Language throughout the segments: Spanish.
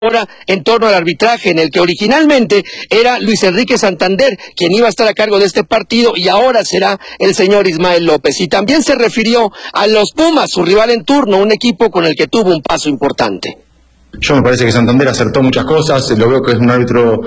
ahora en torno al arbitraje, en el que originalmente era Luis Enrique Santander quien iba a estar a cargo de este partido, y ahora será el señor Ismael López. Y también se refirió a los Pumas, su rival en turno, un equipo con el que tuvo un paso importante. Yo me parece que Santander acertó muchas cosas, lo veo que es un árbitro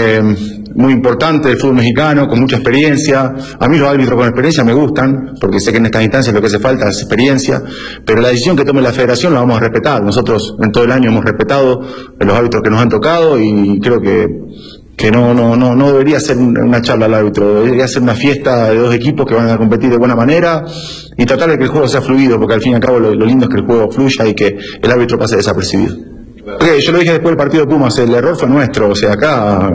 muy importante del fútbol mexicano, con mucha experiencia. A mí los árbitros con experiencia me gustan, porque sé que en estas instancias lo que hace falta es experiencia, pero la decisión que tome la federación la vamos a respetar. Nosotros en todo el año hemos respetado los árbitros que nos han tocado, y creo que no debería ser una charla al árbitro, debería ser una fiesta de dos equipos que van a competir de buena manera y tratar de que el juego sea fluido, porque al fin y al cabo lo lindo es que el juego fluya y que el árbitro pase desapercibido. Yo lo dije después del partido de Pumas, el error fue nuestro, o sea, acá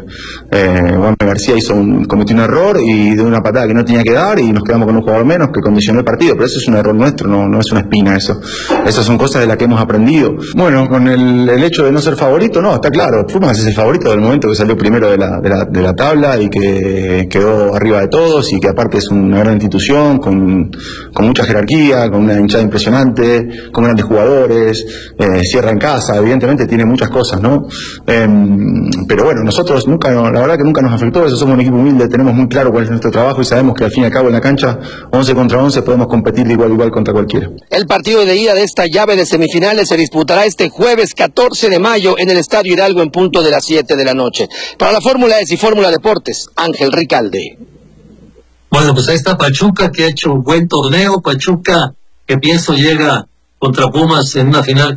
Juan García cometió un error y de una patada que no tenía que dar, y nos quedamos con un jugador menos que condicionó el partido, pero eso es un error nuestro, no es una espina eso. Esas son cosas de las que hemos aprendido. Bueno, con el hecho de no ser favorito, no, está claro, Pumas es el favorito del momento que salió primero de la tabla y que quedó arriba de todos, y que aparte es una gran institución, con mucha jerarquía, con una hinchada impresionante, con grandes jugadores, cierra en casa, evidentemente tiene muchas cosas, ¿no? Pero bueno, nosotros la verdad que nunca nos afectó eso, somos un equipo humilde, tenemos muy claro cuál es nuestro trabajo y sabemos que al fin y al cabo en la cancha, 11 contra 11, podemos competir de igual a igual contra cualquiera. El partido de ida de esta llave de semifinales se disputará este jueves 14 de mayo en el Estadio Hidalgo en punto de las 7 de la noche. Para la Fórmula S y Fórmula Deportes, Ángel Ricalde. Bueno, pues ahí está Pachuca, que ha hecho un buen torneo. Pachuca, que pienso llega contra Pumas en una final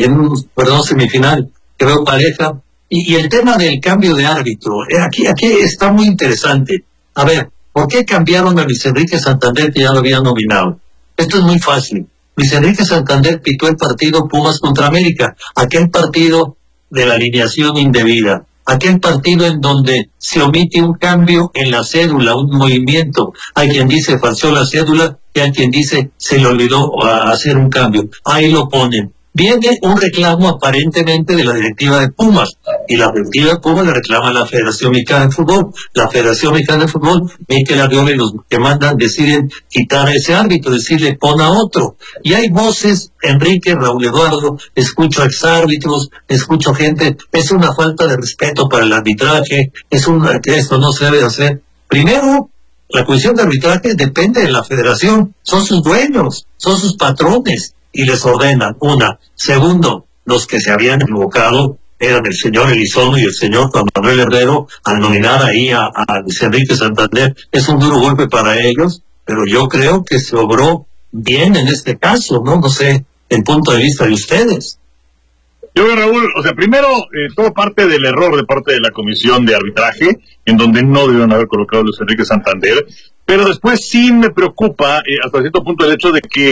semifinal, que veo pareja. Y el tema del cambio de árbitro, aquí está muy interesante. A ver, ¿por qué cambiaron a Luis Enrique Santander, que ya lo habían nominado? Esto es muy fácil. Luis Enrique Santander pitó el partido Pumas contra América, aquel partido de la alineación indebida, aquel partido en donde se omite un cambio en la cédula, un movimiento. Hay quien dice falseó la cédula, y hay quien dice se le olvidó hacer un cambio. Ahí lo ponen. Viene un reclamo aparentemente de la directiva de Pumas, y la directiva de Pumas le reclama a la Federación Mexicana de Fútbol. La Federación Mexicana de Fútbol, Mikel Arriola y los que mandan deciden quitar a ese árbitro, decirle pon a otro. Y hay voces, Enrique, Raúl Eduardo, escucho exárbitros, escucho gente, es una falta de respeto para el arbitraje, que esto no se debe hacer. Primero, la cuestión de arbitraje depende de la Federación, son sus dueños, son sus patrones, y les ordenan. Una. Segundo, los que se habían equivocado eran el señor Elizondo y el señor Juan Manuel Herrero, al nominar ahí a Luis Enrique Santander. Es un duro golpe para ellos, pero yo creo que se obró bien en este caso, ¿no? No sé, el punto de vista de ustedes. Yo veo, Raúl, o sea, primero, todo parte del error de parte de la comisión de arbitraje, en donde no debieron haber colocado a Luis Enrique Santander, pero después sí me preocupa, hasta cierto punto, el hecho de que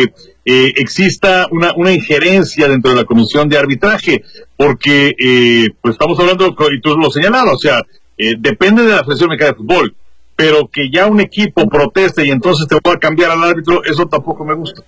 exista una injerencia dentro de la comisión de arbitraje, porque pues estamos hablando, y tú lo señalabas, o sea, depende de la Federación Mexicana de Fútbol, pero que ya un equipo proteste y entonces te va a cambiar al árbitro, eso tampoco me gusta.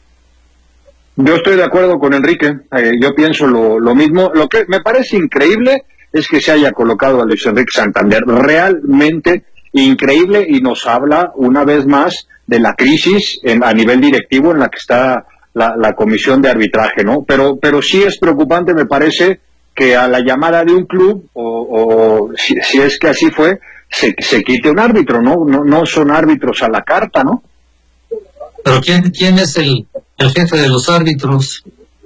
Yo estoy de acuerdo con Enrique, yo pienso lo mismo. Lo que me parece increíble es que se haya colocado a Luis Enrique Santander, realmente increíble, y nos habla una vez más de la crisis a nivel directivo en la que está la comisión de arbitraje, ¿no? Pero sí es preocupante, me parece, que a la llamada de un club, o si es que así fue, se quite un árbitro, ¿no? No son árbitros a la carta, ¿no? Pero ¿quién es el jefe de los árbitros?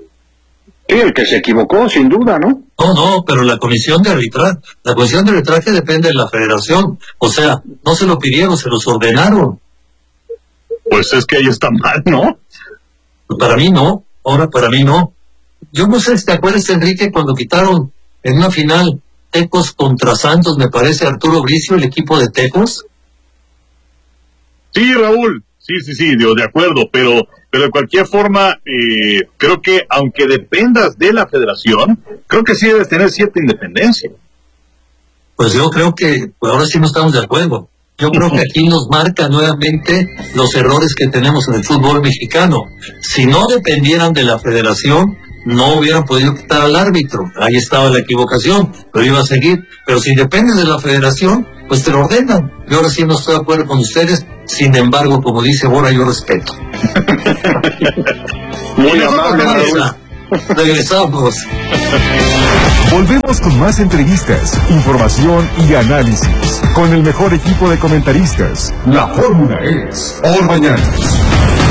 Sí, el que se equivocó, sin duda, ¿no? No, pero la comisión de arbitraje depende de la Federación. O sea, no se lo pidieron, se los ordenaron. Pues es que ahí está mal, ¿no? Para mí no, ahora para mí no. Yo no sé si te acuerdas, Enrique, cuando quitaron en una final Tecos contra Santos, me parece, Arturo Bricio, el equipo de Tecos. Sí, Raúl, sí, de acuerdo, pero de cualquier forma, creo que aunque dependas de la Federación, creo que sí debes tener cierta independencia. Pues yo creo que ahora sí no estamos de acuerdo. Yo creo que aquí nos marca nuevamente los errores que tenemos en el fútbol mexicano. Si no dependieran de la Federación, no hubieran podido quitar al árbitro. Ahí estaba la equivocación, pero iba a seguir. Pero si dependes de la Federación, pues te lo ordenan. Yo ahora sí no estoy de acuerdo con ustedes. Sin embargo, como dice Bora, yo respeto. Muy amable, Raúl. Regresamos. Volvemos con más entrevistas, información y análisis. Con el mejor equipo de comentaristas. La fórmula es All Mañanas.